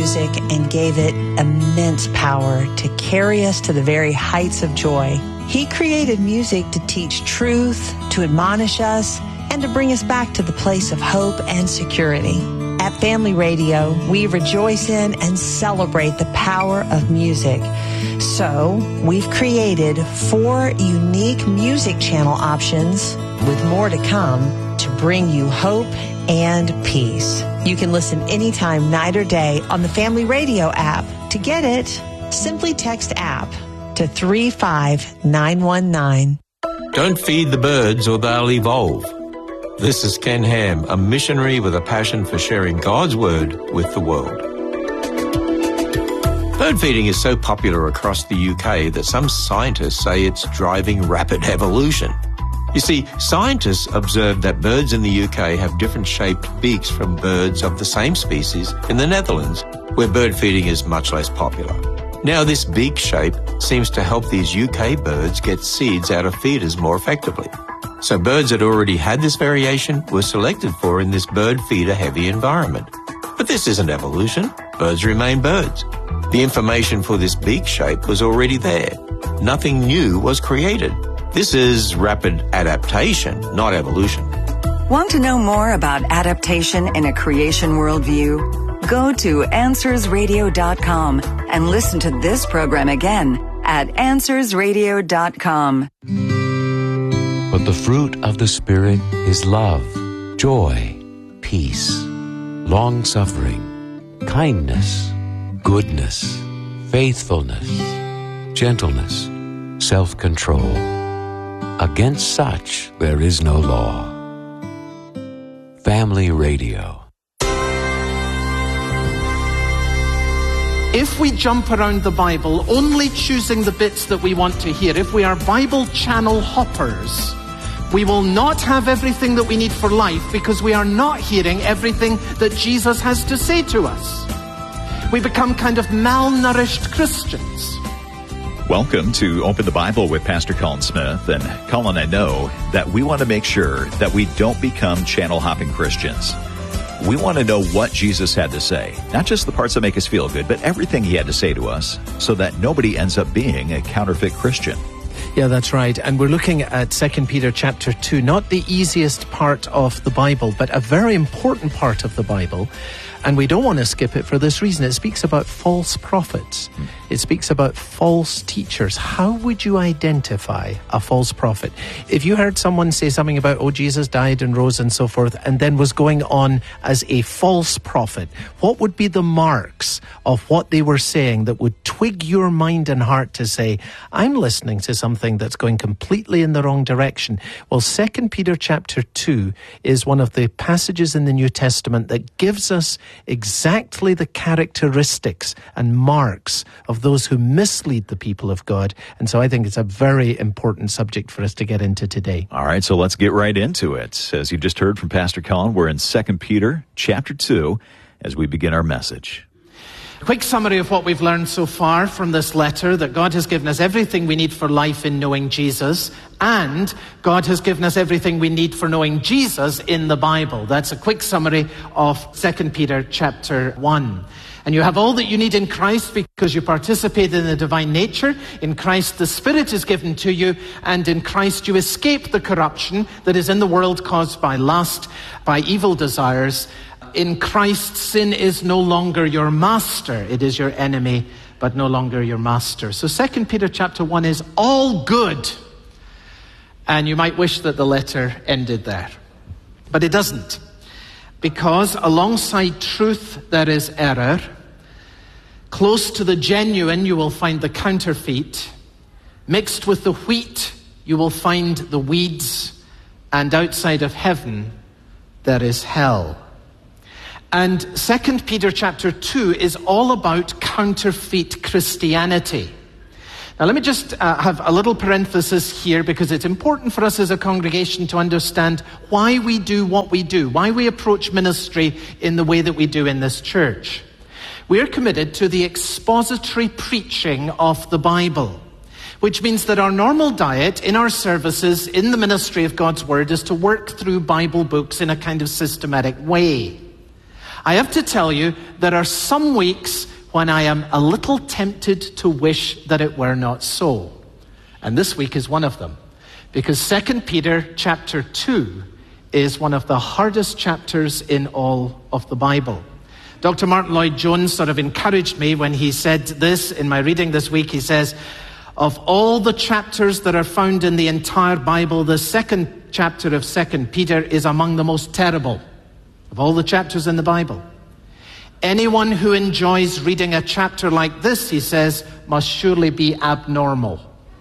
music and gave it immense power to carry us to the very heights of joy. He created music to teach truth, to admonish us, and to bring us back to the place of hope and security. At Family Radio, we rejoice in and celebrate the power of music. So, we've created 4 unique music channel options, with more to come, to bring you hope and peace. You can listen anytime, night or day, on the Family Radio app. To get it, simply text app to 35919. Don't feed the birds or they'll evolve. This is Ken Ham, a missionary with a passion for sharing God's Word with the world. Bird feeding is so popular across the UK that some scientists say it's driving rapid evolution. You see, scientists observed that birds in the UK have different shaped beaks from birds of the same species in the Netherlands, where bird feeding is much less popular. Now, this beak shape seems to help these UK birds get seeds out of feeders more effectively. So birds that already had this variation were selected for in this bird feeder heavy environment. But this isn't evolution. Birds remain birds. The information for this beak shape was already there. Nothing new was created. This is rapid adaptation, not evolution. Want to know more about adaptation in a creation worldview? Go to AnswersRadio.com and listen to this program again at AnswersRadio.com. But the fruit of the Spirit is love, joy, peace, long-suffering, kindness, goodness, faithfulness, gentleness, self-control. Against such there is no law. Family Radio. If we jump around the Bible, only choosing the bits that we want to hear, if we are Bible channel hoppers, we will not have everything that we need for life because we are not hearing everything that Jesus has to say to us. We become kind of malnourished Christians. Welcome to Open the Bible with Pastor Colin Smith. And Colin, I know that we want to make sure that we don't become channel-hopping Christians. We want to know what Jesus had to say, not just the parts that make us feel good, but everything he had to say to us so that nobody ends up being a counterfeit Christian. Yeah, that's right. And we're looking at 2 Peter chapter 2, not the easiest part of the Bible, but a very important part of the Bible. And we don't want to skip it for this reason. It speaks about false prophets. It speaks about false teachers. How would you identify a false prophet? If you heard someone say something about, oh, Jesus died and rose and so forth, and then was going on as a false prophet, what would be the marks of what they were saying that would twig your mind and heart to say, I'm listening to something that's going completely in the wrong direction? Well, 2 Peter chapter 2 is one of the passages in the New Testament that gives us exactly the characteristics and marks of those who mislead the people of God. And so I think it's a very important subject for us to get into today. All right, so let's get right into it. As you just heard from Pastor Colin, we're in 2 Peter chapter 2 as we begin our message. Quick summary of what we've learned so far from this letter, that God has given us everything we need for life in knowing Jesus, and God has given us everything we need for knowing Jesus in the Bible. That's a quick summary of 2 Peter chapter 1. And you have all that you need in Christ because you participate in the divine nature. In Christ, the Spirit is given to you, and in Christ you escape the corruption that is in the world caused by lust, by evil desires. In Christ, sin is no longer your master. It is your enemy, but no longer your master. So 2 Peter chapter 1 is all good. And you might wish that the letter ended there. But it doesn't. Because alongside truth, there is error. Close to the genuine, you will find the counterfeit. Mixed with the wheat, you will find the weeds. And outside of heaven, there is hell. And 2 Peter chapter 2 is all about counterfeit Christianity. Now let me just have a little parenthesis here, because it's important for us as a congregation to understand why we do what we do, why we approach ministry in the way that we do in this church. We're committed to the expository preaching of the Bible, which means that our normal diet in our services, in the ministry of God's Word, is to work through Bible books in a kind of systematic way. I have to tell you, there are some weeks when I am a little tempted to wish that it were not so. And this week is one of them. Because 2 Peter chapter 2 is one of the hardest chapters in all of the Bible. Dr. Martin Lloyd-Jones sort of encouraged me when he said this in my reading this week. He says, of all the chapters that are found in the entire Bible, the second chapter of 2 Peter is among the most terrible of all the chapters in the Bible. Anyone who enjoys reading a chapter like this, he says, must surely be abnormal.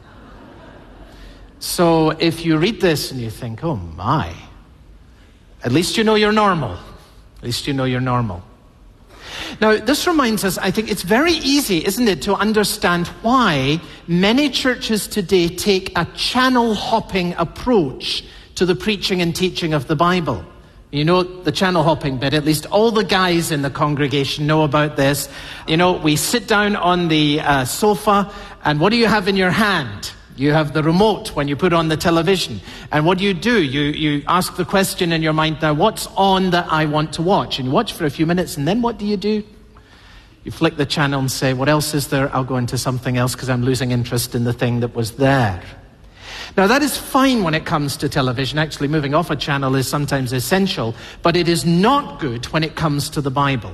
So if you read this and you think, oh my, at least you know you're normal. At least you know you're normal. Now, this reminds us, I think it's very easy, isn't it, to understand why many churches today take a channel-hopping approach to the preaching and teaching of the Bible. You know the channel-hopping bit, at least all the guys in the congregation know about this. You know, we sit down on the sofa, and what do you have in your hand? You have the remote when you put on the television. And what do? You ask the question in your mind, now what's on that I want to watch? And you watch for a few minutes, and then what do? You flick the channel and say, what else is there? I'll go into something else because I'm losing interest in the thing that was there. Now that is fine when it comes to television. Actually, moving off a channel is sometimes essential, but it is not good when it comes to the Bible.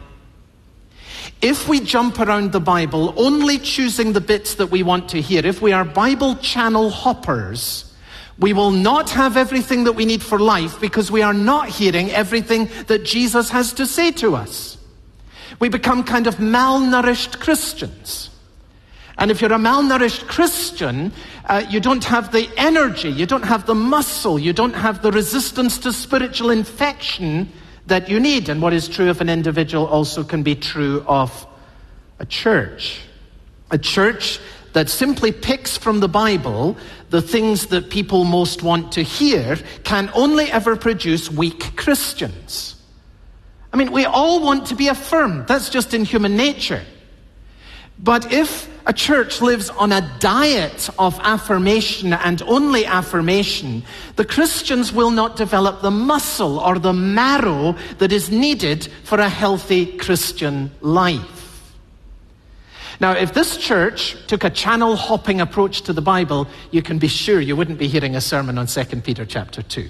If we jump around the Bible, only choosing the bits that we want to hear, if we are Bible channel hoppers, we will not have everything that we need for life because we are not hearing everything that Jesus has to say to us. We become kind of malnourished Christians. And if you're a malnourished Christian, you don't have the energy, you don't have the muscle, you don't have the resistance to spiritual infection that you need. And what is true of an individual also can be true of a church. A church that simply picks from the Bible the things that people most want to hear can only ever produce weak Christians. I mean, we all want to be affirmed. That's just in human nature. But if a church lives on a diet of affirmation and only affirmation, the Christians will not develop the muscle or the marrow that is needed for a healthy Christian life. Now, if this church took a channel-hopping approach to the Bible, you can be sure you wouldn't be hearing a sermon on 2 Peter chapter 2.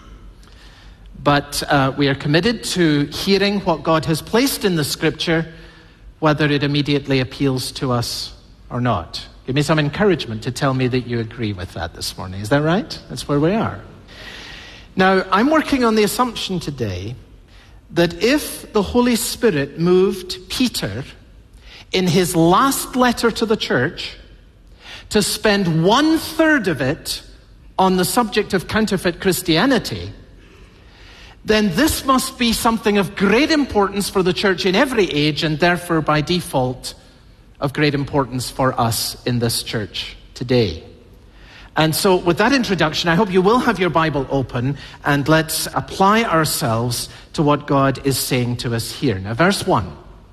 But we are committed to hearing what God has placed in the Scripture, whether it immediately appeals to us or not. Give me some encouragement to tell me that you agree with that this morning. Is that right? That's where we are. Now, I'm working on the assumption today that if the Holy Spirit moved Peter in his last letter to the church to spend 1/3 of it on the subject of counterfeit Christianity, then this must be something of great importance for the church in every age, and therefore by default of great importance for us in this church today. And so with that introduction, I hope you will have your Bible open, and let's apply ourselves to what God is saying to us here. Now, verse 1.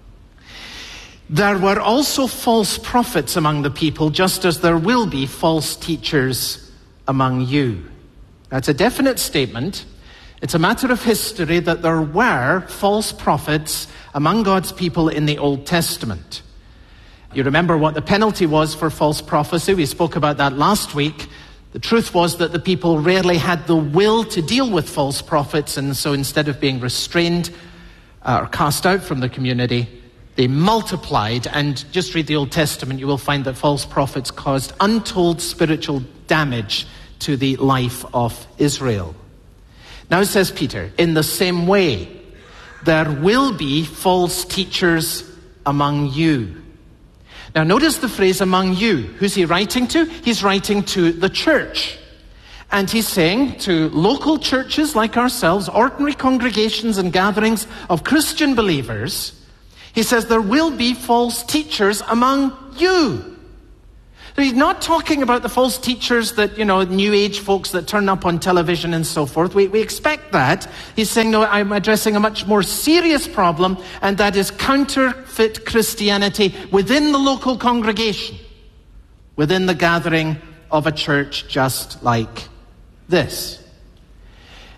There were also false prophets among the people, just as there will be false teachers among you. That's a definite statement. It's a matter of history that there were false prophets among God's people in the Old Testament. You remember what the penalty was for false prophecy. We spoke about that last week. The truth was that the people rarely had the will to deal with false prophets, and so instead of being restrained or cast out from the community, they multiplied. And just read the Old Testament, you will find that false prophets caused untold spiritual damage to the life of Israel. Now says Peter, in the same way, there will be false teachers among you. Now notice the phrase among you. Who's he writing to? He's writing to the church. And he's saying to local churches like ourselves, ordinary congregations and gatherings of Christian believers, he says there will be false teachers among you. So he's not talking about the false teachers that, New Age folks that turn up on television and so forth. We expect that. He's saying, no, I'm addressing a much more serious problem, and that is counterfeit Christianity within the local congregation, within the gathering of a church just like this.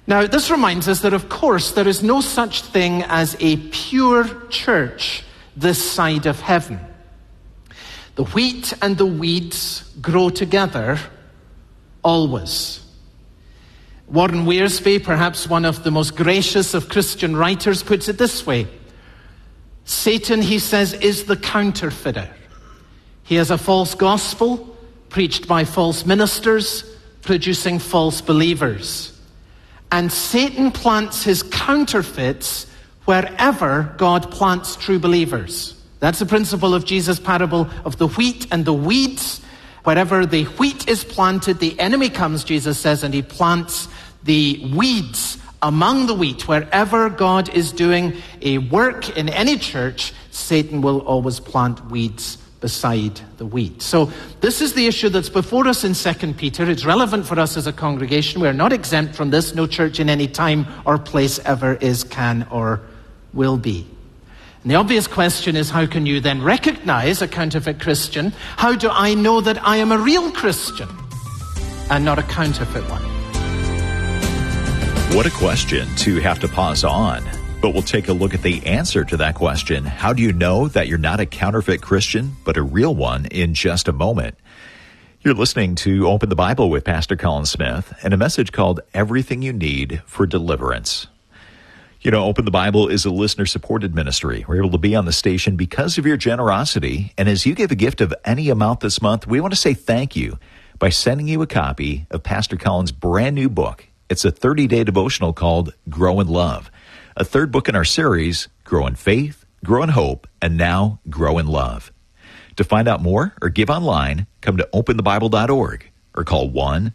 Now, this reminds us that, of course, there is no such thing as a pure church this side of heaven. The wheat and the weeds grow together always. Warren Wiersbe, perhaps one of the most gracious of Christian writers, puts it this way. Satan, he says, is the counterfeiter. He has a false gospel preached by false ministers, producing false believers. And Satan plants his counterfeits wherever God plants true believers. That's the principle of Jesus' parable of the wheat and the weeds. Wherever the wheat is planted, the enemy comes, Jesus says, and he plants the weeds among the wheat. Wherever God is doing a work in any church, Satan will always plant weeds beside the wheat. So this is the issue that's before us in 2 Peter. It's relevant for us as a congregation. We are not exempt from this. No church in any time or place ever is, can, or will be. And the obvious question is, how can you then recognize a counterfeit Christian? How do I know that I am a real Christian and not a counterfeit one? What a question to have to pause on. But we'll take a look at the answer to that question. How do you know that you're not a counterfeit Christian, but a real one, in just a moment? You're listening to Open the Bible with Pastor Colin Smith and a message called Everything You Need for Deliverance. You know, Open the Bible is a listener-supported ministry. We're able to be on the station because of your generosity. And as you give a gift of any amount this month, we want to say thank you by sending you a copy of Pastor Colin's brand new book. It's a 30-day devotional called Grow in Love, a third book in our series, Grow in Faith, Grow in Hope, and now Grow in Love. To find out more or give online, come to openthebible.org or call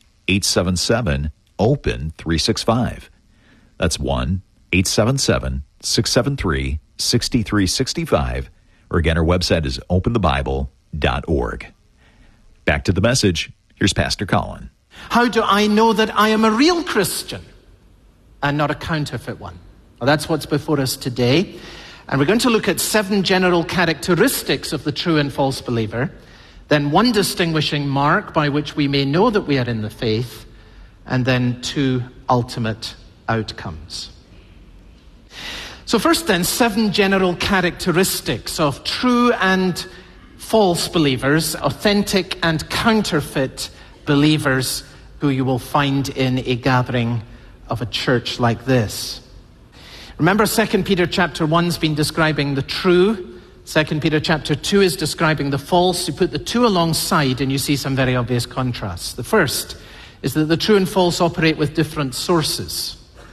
1-877-OPEN-365. That's 1-877-673-6365. Or again, our website is openthebible.org. Back to the message. Here's Pastor Colin. How do I know that I am a real Christian and not a counterfeit one? Well, that's what's before us today. And we're going to look at 7 general characteristics of the true and false believer, then 1 distinguishing mark by which we may know that we are in the faith, and then 2 ultimate outcomes. So first then, 7 general characteristics of true and false believers, authentic and counterfeit believers who you will find in a gathering of a church like this. Remember, 2 Peter chapter 1's been describing the true. 2 Peter chapter 2 is describing the false. You put the two alongside and you see some very obvious contrasts. The first is that the true and false operate with different sources.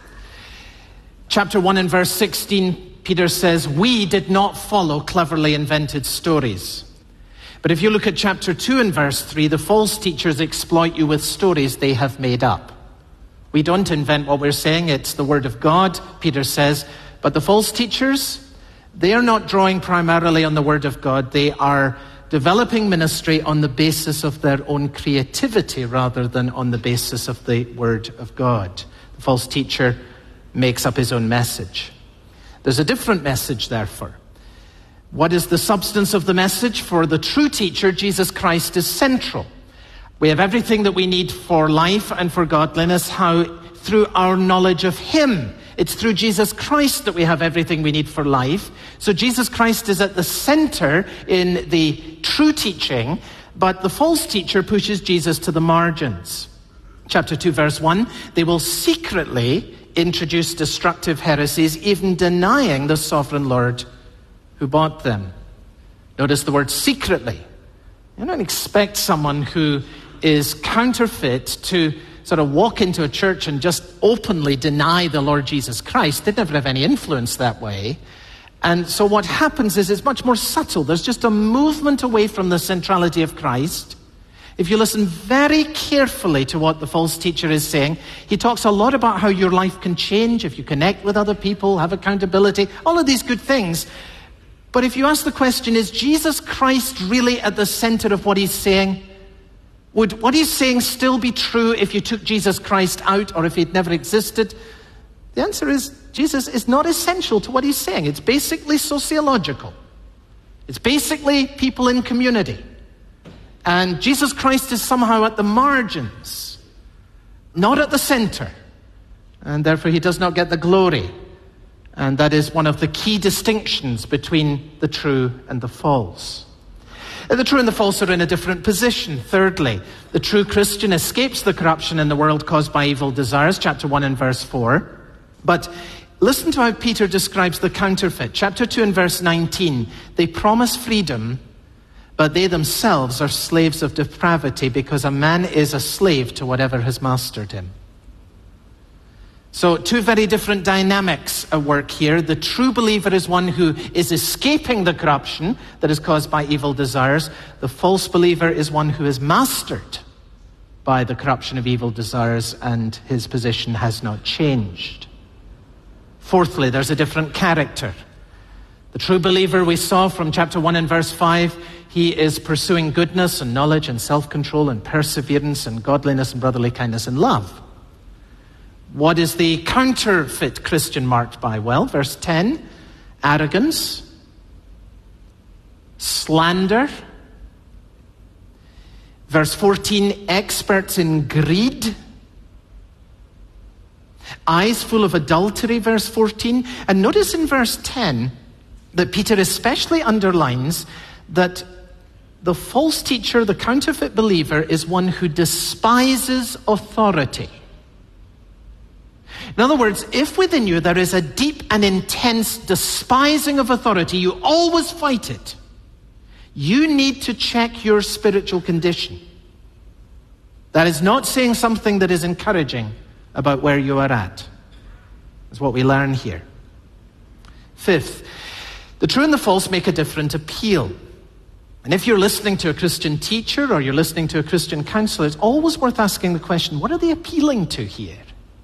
Chapter 1 and verse 16, Peter says, we did not follow cleverly invented stories. But if you look at chapter 2 and verse 3, the false teachers exploit you with stories they have made up. We don't invent what we're saying. It's the word of God, Peter says. But the false teachers, they are not drawing primarily on the word of God. They are developing ministry on the basis of their own creativity rather than on the basis of the word of God. The false teacher makes up his own message. There's a different message, therefore. What is the substance of the message? For the true teacher, Jesus Christ is central. We have everything that we need for life and for godliness. How? Through our knowledge of Him. It's through Jesus Christ that we have everything we need for life. So Jesus Christ is at the center in the true teaching, but the false teacher pushes Jesus to the margins. Chapter 2, verse 1, they will secretly introduce destructive heresies, even denying the sovereign Lord who bought them. Notice the word secretly. You don't expect someone who is counterfeit to sort of walk into a church and just openly deny the Lord Jesus Christ. They'd never have any influence that way. And so what happens is it's much more subtle. There's just a movement away from the centrality of Christ. If you listen very carefully to what the false teacher is saying, he talks a lot about how your life can change if you connect with other people, have accountability, all of these good things. But if you ask the question, is Jesus Christ really at the center of what he's saying? Would what he's saying still be true if you took Jesus Christ out or if he'd never existed? The answer is Jesus is not essential to what he's saying. It's basically sociological. It's basically people in community. And Jesus Christ is somehow at the margins, not at the center. and therefore he does not get the glory. And that is one of the key distinctions between the true and the false. The true and the false are in a different position. Thirdly, the true Christian escapes the corruption in the world caused by evil desires, chapter 1 and verse 4. But listen to how Peter describes the counterfeit. Chapter 2 and verse 19, they promise freedom, but they themselves are slaves of depravity, because a man is a slave to whatever has mastered him. So two very different dynamics at work here. The true believer is one who is escaping the corruption that is caused by evil desires. The false believer is one who is mastered by the corruption of evil desires, and his position has not changed. Fourthly, there's a different character. The true believer we saw from chapter 1 and verse 5, he is pursuing goodness and knowledge and self-control and perseverance and godliness and brotherly kindness and love. What is the counterfeit Christian marked by? Well, verse 10, arrogance, slander. Verse 14, experts in greed. Eyes full of adultery, verse 14. And notice in verse 10 that Peter especially underlines that the false teacher, the counterfeit believer, is one who despises authority. In other words, if within you there is a deep and intense despising of authority, you always fight it. You need to check your spiritual condition. That is not saying something that is encouraging about where you are at. That's what we learn here. Fifth, the true and the false make a different appeal. And if you're listening to a Christian teacher or you're listening to a Christian counselor, it's always worth asking the question, what are they appealing to here?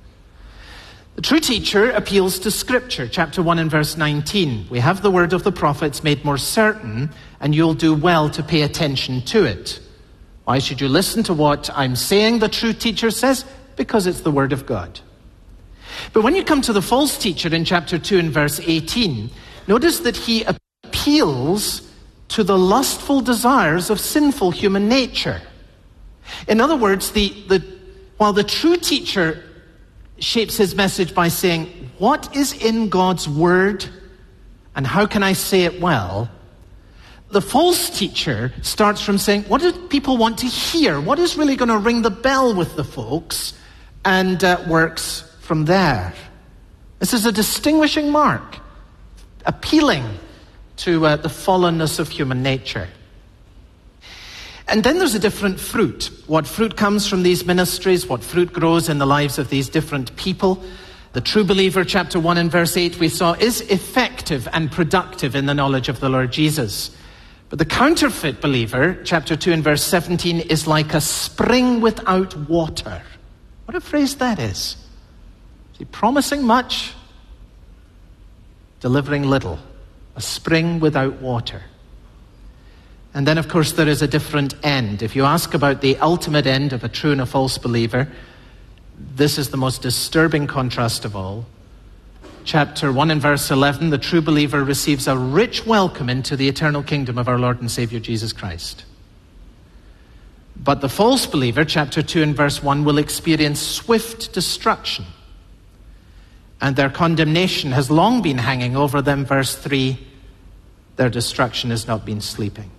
The true teacher appeals to Scripture, chapter 1 and verse 19. We have the word of the prophets made more certain, and you'll do well to pay attention to it. Why should you listen to what I'm saying, the true teacher says? Because it's the word of God. But when you come to the false teacher in chapter 2 and verse 18, notice that he appeals to the lustful desires of sinful human nature. In other words, while the true teacher shapes his message by saying, what is in God's word and how can I say it well? The false teacher starts from saying, what do people want to hear? What is really going to ring the bell with the folks? And works from there. This is a distinguishing mark, appealing to the fallenness of human nature. And then there's a different fruit. What fruit comes from these ministries? What fruit grows in the lives of these different people? The true believer, chapter 1 and verse 8, we saw, is effective and productive in the knowledge of the Lord Jesus. But the counterfeit believer, chapter 2 and verse 17, is like a spring without water. What a phrase that is. See, promising much, delivering little. A spring without water. And then, of course, there is a different end. If you ask about the ultimate end of a true and a false believer, this is the most disturbing contrast of all. Chapter 1 and verse 11, the true believer receives a rich welcome into the eternal kingdom of our Lord and Savior Jesus Christ. But the false believer, chapter 2 and verse 1, will experience swift destruction. And their condemnation has long been hanging over them. Verse 3, their destruction has not been sleeping.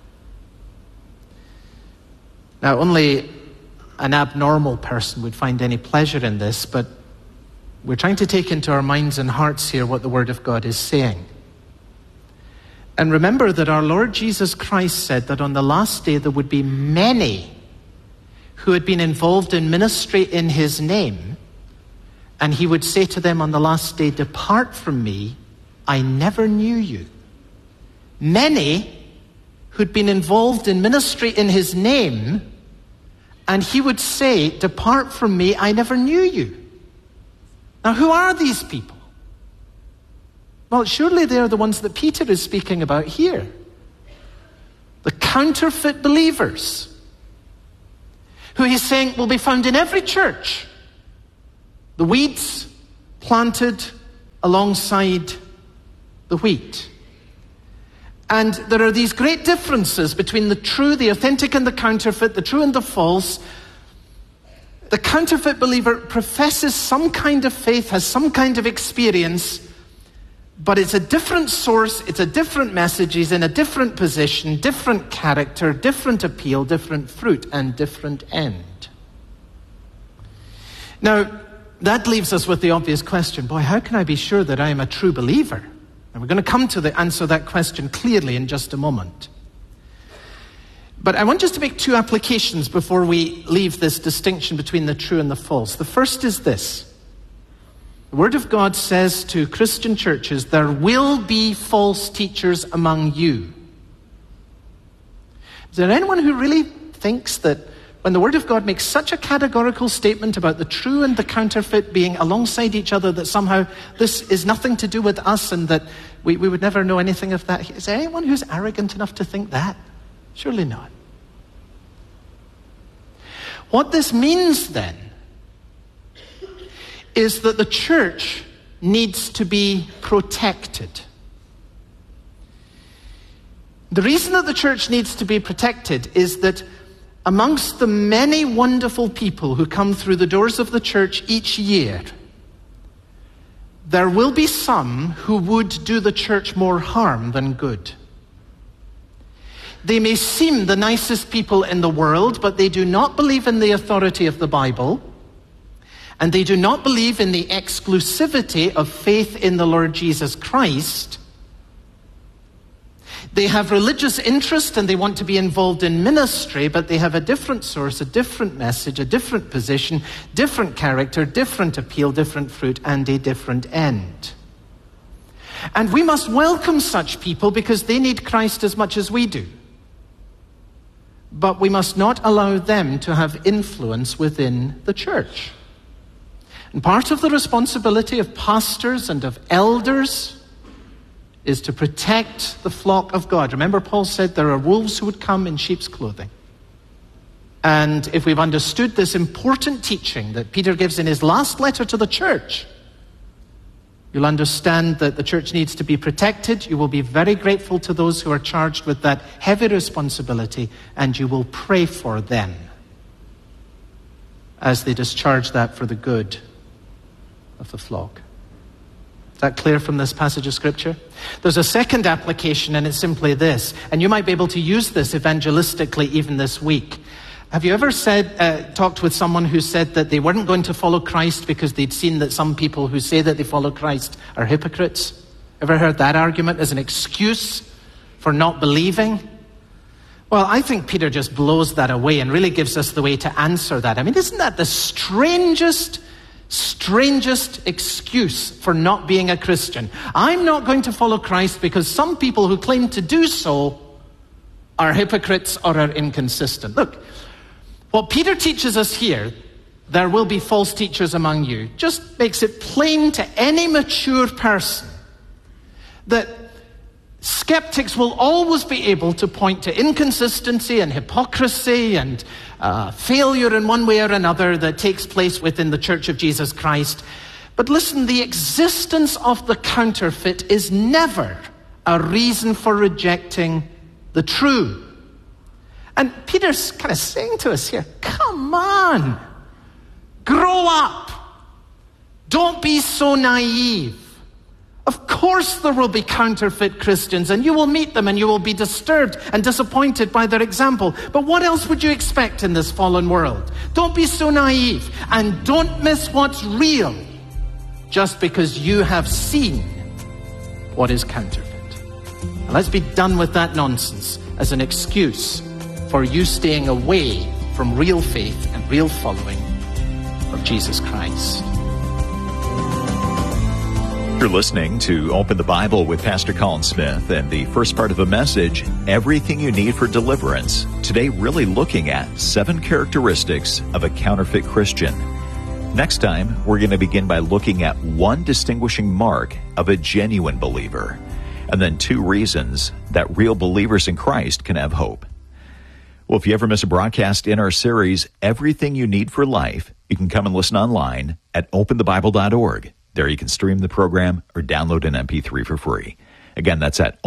Now, only an abnormal person would find any pleasure in this, but we're trying to take into our minds and hearts here what the Word of God is saying. And remember that our Lord Jesus Christ said that on the last day there would be many who had been involved in ministry in His name, and He would say to them on the last day, "Depart from me, I never knew you." Many who'd been involved in ministry in His name, and He would say, "Depart from me, I never knew you." Now, who are these people? Well, surely they are the ones that Peter is speaking about here. The counterfeit believers, who he's saying will be found in every church. The weeds planted alongside the wheat. And there are these great differences between the true, the authentic, and the counterfeit, the true and the false. The counterfeit believer professes some kind of faith, has some kind of experience, but it's a different source, it's a different message, he's in a different position, different character, different appeal, different fruit, and different end. Now, that leaves us with the obvious question, boy, how can I be sure that I am a true believer? And we're going to come to answer that question clearly in just a moment. But I want just to make two applications before we leave this distinction between the true and the false. The first is this. The Word of God says to Christian churches, there will be false teachers among you. Is there anyone who really thinks that when the Word of God makes such a categorical statement about the true and the counterfeit being alongside each other, that somehow this is nothing to do with us and that we would never know anything of that? Is there anyone who's arrogant enough to think that? Surely not. What this means then is that the church needs to be protected. The reason that the church needs to be protected is that amongst the many wonderful people who come through the doors of the church each year, there will be some who would do the church more harm than good. They may seem the nicest people in the world, but they do not believe in the authority of the Bible, and they do not believe in the exclusivity of faith in the Lord Jesus Christ. They have religious interest and they want to be involved in ministry, but they have a different source, a different message, a different position, different character, different appeal, different fruit, and a different end. And we must welcome such people because they need Christ as much as we do. But we must not allow them to have influence within the church. And part of the responsibility of pastors and of elders is to protect the flock of God. Remember, Paul said there are wolves who would come in sheep's clothing. And if we've understood this important teaching that Peter gives in his last letter to the church, you'll understand that the church needs to be protected. You will be very grateful to those who are charged with that heavy responsibility, and you will pray for them as they discharge that for the good of the flock. Is that clear from this passage of Scripture? There's a second application, and it's simply this, and you might be able to use this evangelistically even this week. Have you ever talked with someone who said that they weren't going to follow Christ because they'd seen that some people who say that they follow Christ are hypocrites? Ever heard that argument as an excuse for not believing? Well, I think Peter just blows that away and really gives us the way to answer that. I mean, isn't that the strangest excuse for not being a Christian? I'm not going to follow Christ because some people who claim to do so are hypocrites or are inconsistent. Look, what Peter teaches us here, there will be false teachers among you, just makes it plain to any mature person that skeptics will always be able to point to inconsistency and hypocrisy and failure in one way or another that takes place within the Church of Jesus Christ. But listen, the existence of the counterfeit is never a reason for rejecting the true. And Peter's kind of saying to us here, come on, grow up. Don't be so naive. Of course there will be counterfeit Christians, and you will meet them and you will be disturbed and disappointed by their example. But what else would you expect in this fallen world? Don't be so naive, and don't miss what's real just because you have seen what is counterfeit. Now, let's be done with that nonsense as an excuse for you staying away from real faith and real following of Jesus Christ. You're listening to Open the Bible with Pastor Colin Smith, and the first part of the message, Everything You Need for Deliverance. Today, really looking at 7 characteristics of a counterfeit Christian. Next time, we're going to begin by looking at 1 distinguishing mark of a genuine believer, and then 2 reasons that real believers in Christ can have hope. Well, if you ever miss a broadcast in our series, Everything You Need for Life, you can come and listen online at openthebible.org. There you can stream the program or download an MP3 for free. Again, that's at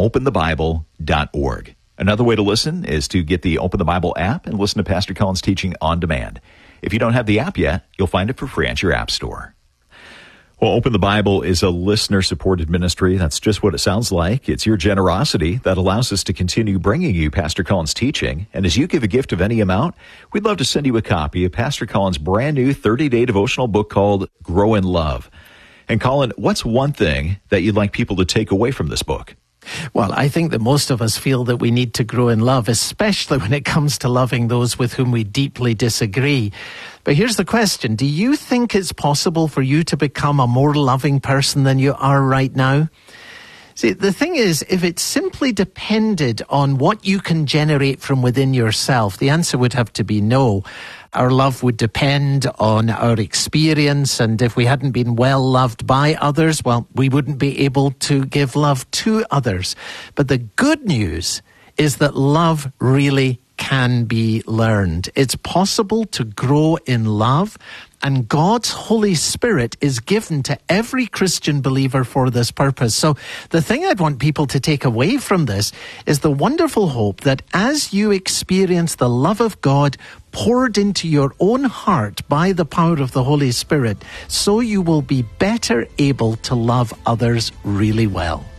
openthebible.org. Another way to listen is to get the Open the Bible app and listen to Pastor Colin's teaching on demand. If you don't have the app yet, you'll find it for free at your app store. Well, Open the Bible is a listener-supported ministry. That's just what it sounds like. It's your generosity that allows us to continue bringing you Pastor Colin's teaching. And as you give a gift of any amount, we'd love to send you a copy of Pastor Colin's brand new 30-day devotional book called Grow in Love. And Colin, what's one thing that you'd like people to take away from this book? Well, I think that most of us feel that we need to grow in love, especially when it comes to loving those with whom we deeply disagree. But here's the question. Do you think it's possible for you to become a more loving person than you are right now? See, the thing is, if it simply depended on what you can generate from within yourself, the answer would have to be no. Our love would depend on our experience, and if we hadn't been well loved by others, well, we wouldn't be able to give love to others. But the good news is that love really can be learned. It's possible to grow in love, and God's Holy Spirit is given to every Christian believer for this purpose. So the thing I'd want people to take away from this is the wonderful hope that as you experience the love of God poured into your own heart by the power of the Holy Spirit, so you will be better able to love others really well.